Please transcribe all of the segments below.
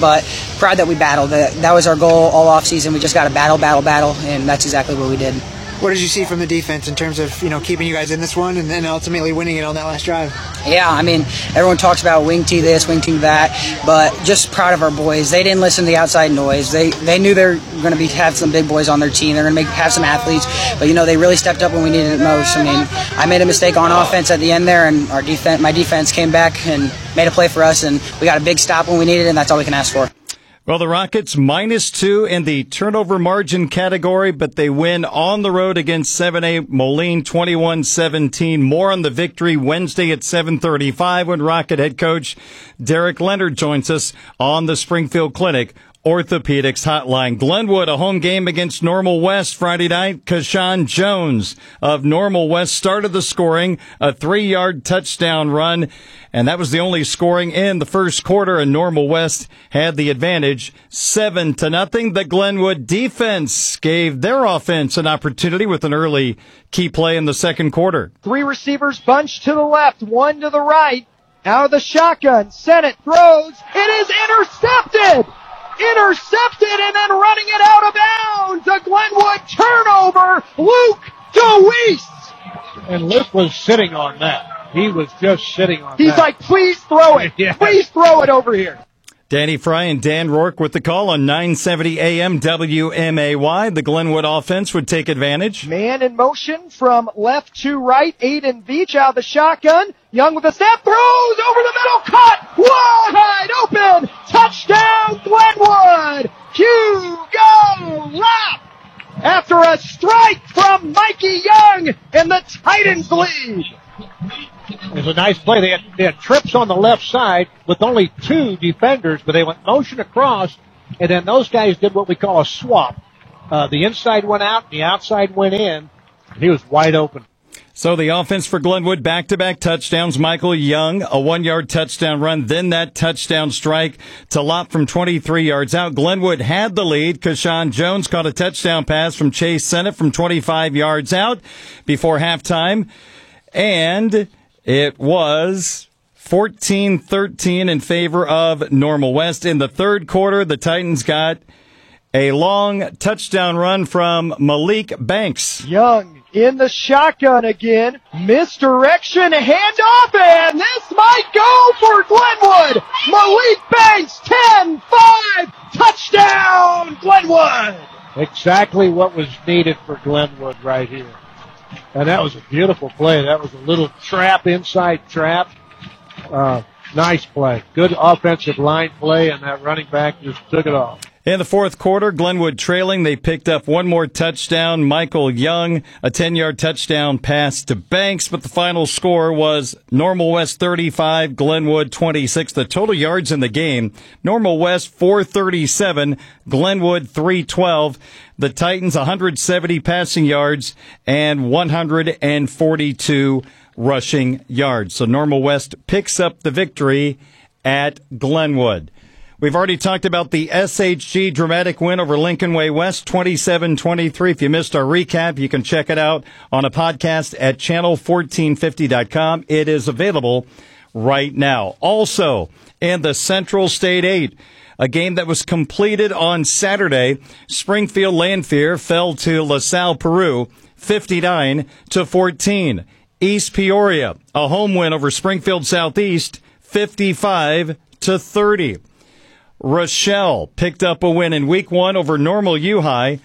but proud that we battled. That was our goal all offseason. We just got to battle, and that's exactly what we did. What did you see from the defense in terms of, keeping you guys in this one and then ultimately winning it on that last drive? Yeah, I mean, everyone talks about wing tee this, wing tee that, but just proud of our boys. They didn't listen to the outside noise. They knew they were going to have some big boys on their team. They're going to have some athletes, but they really stepped up when we needed it most. I mean, I made a mistake on offense at the end there, and my defense came back and made a play for us, and we got a big stop when we needed it, and that's all we can ask for. Well, the Rockets -2 in the turnover margin category, but they win on the road against 7A Moline 21-17. More on the victory Wednesday at 7:35 when Rocket head coach Derek Leonard joins us on the Springfield Clinic Orthopedics Hotline. Glenwood, a home game against Normal West Friday night. Kashawn Jones of Normal West started the scoring, a 3-yard touchdown run, and that was the only scoring in the first quarter, and Normal West had the advantage 7-0. The Glenwood defense gave their offense an opportunity with an early key play in the second quarter. 3 receivers bunched to the left, 1 to the right. Out of the shotgun, Sennett throws. It is intercepted! And then running it out of bounds. A Glenwood turnover. Luke DeWeese. And Luke was sitting on that. He was just sitting on that. He's like, please throw it. Yeah. Please throw it over here. Danny Fry and Dan Rourke with the call on 970 AM WMAY. The Glenwood offense would take advantage. Man in motion from left to right. Aiden Veach out of the shotgun. Young with a snap, throws over the middle, caught, wide open, touchdown Glenwood. Hugo Lapp after a strike from Mikey Young, and the Titans lead. It was a nice play. They had trips on the left side with only 2 defenders, but they went motion across, and then those guys did what we call a swap. The inside went out, the outside went in, and he was wide open. So the offense for Glenwood, back-to-back touchdowns. Michael Young, a 1-yard touchdown run, then that touchdown strike to Lopp from 23 yards out. Glenwood had the lead. Kashawn Jones caught a touchdown pass from Chase Sennett from 25 yards out before halftime. And it was 14-13 in favor of Normal West. In the third quarter, the Titans got a long touchdown run from Malik Banks. Young in the shotgun again. Misdirection, handoff, and this might go for Glenwood. Malik Banks, 10-5, touchdown, Glenwood. Exactly what was needed for Glenwood right here. And that was a beautiful play. That was a little trap, inside trap. Nice play. Good offensive line play, and that running back just took it off. In the fourth quarter, Glenwood trailing. They picked up one more touchdown. Michael Young, a 10-yard touchdown pass to Banks, but the final score was Normal West 35, Glenwood 26. The total yards in the game, Normal West 437, Glenwood 312. The Titans 170 passing yards and 142 rushing yards. So Normal West picks up the victory at Glenwood. We've already talked about the SHG dramatic win over Lincoln Way West, 27-23. If you missed our recap, you can check it out on a podcast at channel1450.com. It is available right now. Also, in the Central State 8, a game that was completed on Saturday, Springfield Lanphier fell to LaSalle Peru, 59-14. East Peoria, a home win over Springfield Southeast, 55-30. Rochelle picked up a win in week 1 over Normal U-High,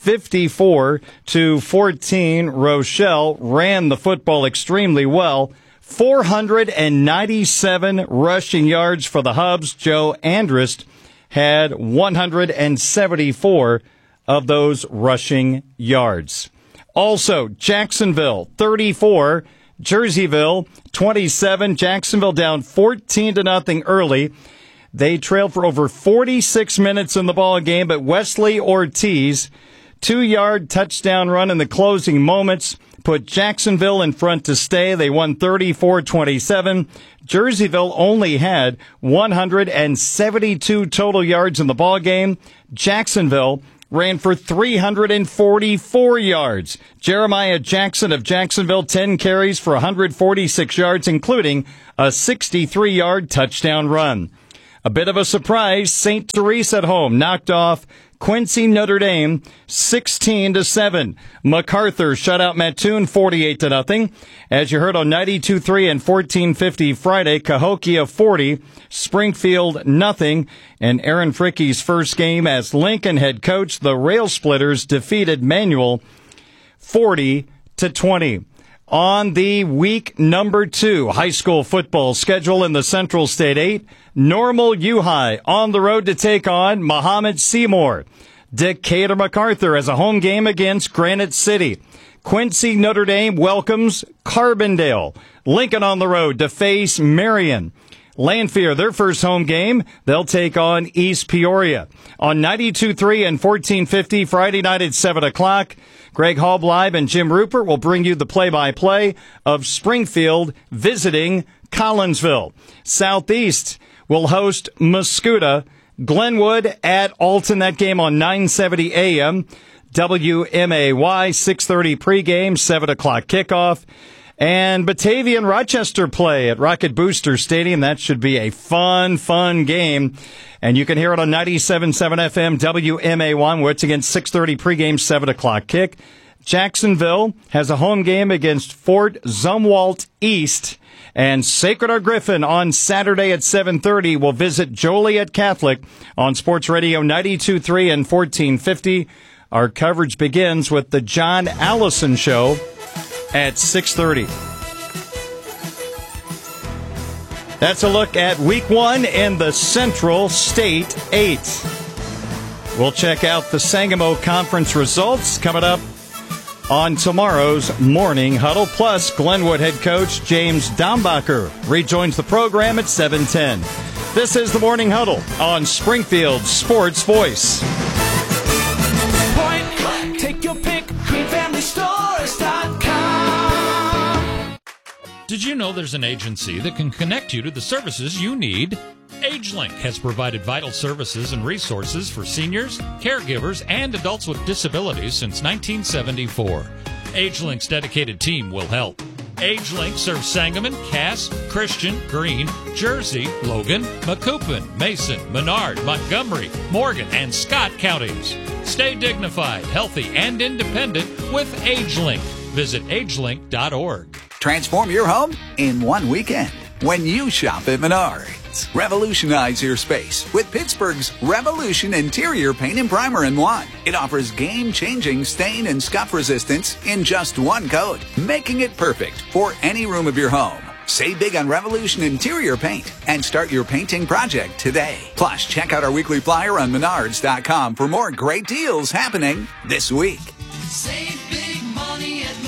54-14. Rochelle ran the football extremely well. 497 rushing yards for the Hubs. Joe Andrist had 174 of those rushing yards. Also, Jacksonville, 34. Jerseyville, 27. Jacksonville down 14-0 early. They trailed for over 46 minutes in the ball game, but Wesley Ortiz, 2-yard touchdown run in the closing moments, put Jacksonville in front to stay. They won 34-27. Jerseyville only had 172 total yards in the ball game. Jacksonville ran for 344 yards. Jeremiah Jackson of Jacksonville, 10 carries for 146 yards, including a 63-yard touchdown run. A bit of a surprise, St. Therese at home knocked off Quincy Notre Dame 16-7. MacArthur shut out Mattoon 48-0. As you heard on 92.3 and 1450 Friday, Cahokia 40, Springfield 0. And Aaron Fricke's first game as Lincoln head coach, the Rail Splitters defeated Manual 40-20. On the week number 2 high school football schedule in the Central State 8, Normal U-High on the road to take on Muhammad Seymour. Decatur MacArthur has a home game against Granite City. Quincy Notre Dame welcomes Carbondale. Lincoln on the road to face Marion. Lanphier, their first home game, they'll take on East Peoria. On 92.3 and 1450 Friday night at 7 o'clock, Greg Halbleib and Jim Rupert will bring you the play-by-play of Springfield visiting Collinsville. Southeast will host Muscuda. Glenwood at Alton, that game on 9:70 a.m. WMAY, 6:30 pregame, 7 o'clock kickoff. And Batavia and Rochester play at Rocket Booster Stadium. That should be a fun game. And you can hear it on 97.7 FM WMA1, where it's against 6:30 pregame, 7 o'clock kick. Jacksonville has a home game against Fort Zumwalt East. And Sacred Heart Griffin on Saturday at 7:30 will visit Joliet Catholic on Sports Radio 92.3 and 1450. Our coverage begins with the John Allison Show at 6:30. That's a look at Week 1 in the Central State 8. We'll check out the Sangamo Conference results coming up on tomorrow's Morning Huddle. Plus, Glenwood head coach James Dombacher rejoins the program at 7:10. This is the Morning Huddle on Springfield Sports Voice. Point click, take your pick, QueenFamilyStores.com. Did you know there's an agency that can connect you to the services you need? AgeLink has provided vital services and resources for seniors, caregivers, and adults with disabilities since 1974. AgeLink's dedicated team will help. AgeLink serves Sangamon, Cass, Christian, Greene, Jersey, Logan, Macoupin, Mason, Menard, Montgomery, Morgan, and Scott counties. Stay dignified, healthy, and independent with AgeLink. Visit agelink.org. Transform your home in one weekend when you shop at Menards. Revolutionize your space with Pittsburgh's Revolution Interior Paint and Primer in one. It offers game-changing stain and scuff resistance in just one coat, making it perfect for any room of your home. Save big on Revolution Interior Paint and start your painting project today. Plus, check out our weekly flyer on Menards.com for more great deals happening this week. Save big money at Menards.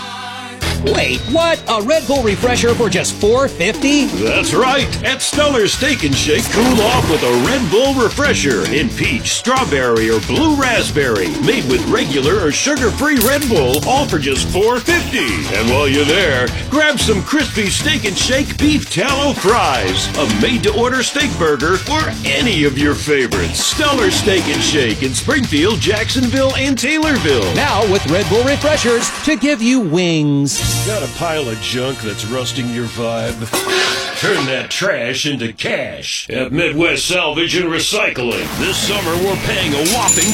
Wait, what? A Red Bull refresher for just $4.50? That's right. At Stellar Steak and Shake, cool off with a Red Bull refresher in peach, strawberry, or blue raspberry. Made with regular or sugar-free Red Bull, all for just $4.50. And while you're there, grab some crispy Steak and Shake beef tallow fries, a made-to-order steak burger, or any of your favorites. Stellar Steak and Shake in Springfield, Jacksonville, and Taylorville. Now with Red Bull refreshers to give you wings. Got a pile of junk that's rusting your vibe? Turn that trash into cash at Midwest Salvage and Recycling. This summer, we're paying a whopping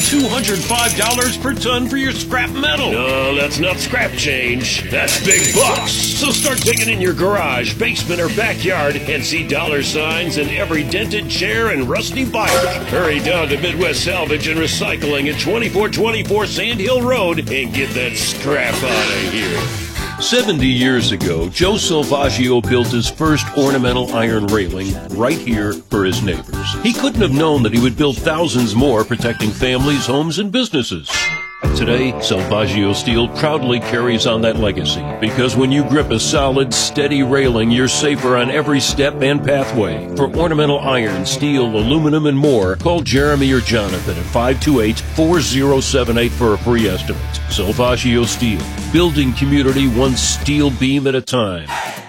$205 per ton for your scrap metal. No, that's not scrap change. That's big bucks. So start digging in your garage, basement, or backyard and see dollar signs in every dented chair and rusty bike. Hurry down to Midwest Salvage and Recycling at 2424 Sand Hill Road and get that scrap out of here. 70 years ago, Joe Salvaggio built his first ornamental iron railing right here for his neighbors. He couldn't have known that he would build thousands more protecting families, homes, and businesses. Today, Salvaggio Steel proudly carries on that legacy because when you grip a solid, steady railing, you're safer on every step and pathway. For ornamental iron, steel, aluminum, and more, call Jeremy or Jonathan at 528-4078 for a free estimate. Salvaggio Steel, building community one steel beam at a time.